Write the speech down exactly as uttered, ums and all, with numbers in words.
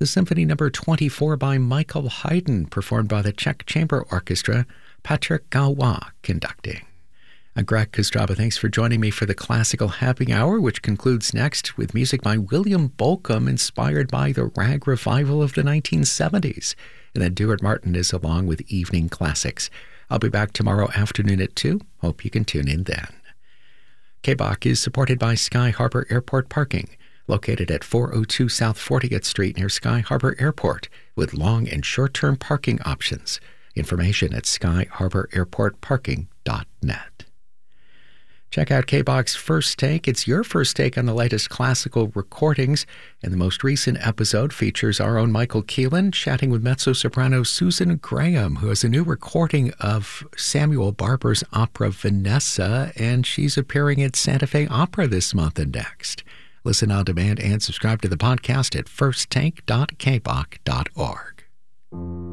the Symphony Number twenty-four by Michael Haydn, performed by the Czech Chamber Orchestra, Patrick Gaulois conducting. I'm Greg Kostraba. Thanks for joining me for the Classical Happy Hour, which concludes next with music by William Bolcom, inspired by the rag revival of the nineteen seventies. And then Duart Martin is along with Evening Classics. I'll be back tomorrow afternoon at two. Hope you can tune in then. K B O C is supported by Sky Harbor Airport Parking, located at four oh two South fortieth Street near Sky Harbor Airport, with long and short-term parking options. Information at sky harbor airport parking dot net. Check out K B O C's First Take. It's your first take on the latest classical recordings, and the most recent episode features our own Michael Keelan chatting with mezzo-soprano Susan Graham, who has a new recording of Samuel Barber's opera Vanessa, and she's appearing at Santa Fe Opera this month and next. Listen on demand and subscribe to the podcast at first take dot k b o c dot org.